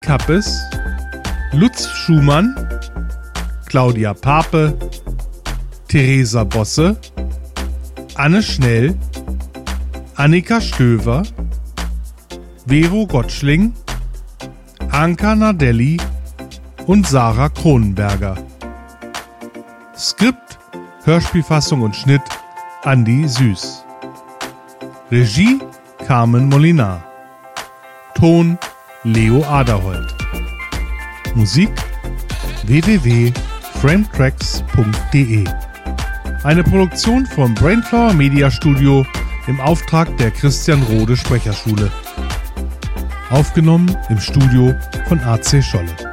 Kappes, Lutz Schumann, Claudia Pape, Theresa Bosse, Anne Schnell, Annika Stöver, Vero Gottschling, Anka Nardelli und Sarah Kronenberger. Skript, Hörspielfassung und Schnitt Andi Süß. Regie Carmen Molinar. Ton Leo Aderholt. Musik www.frametracks.de. Eine Produktion vom Brainflower Media Studio im Auftrag der Christian Rode Sprecherschule. Aufgenommen im Studio von AC Scholle.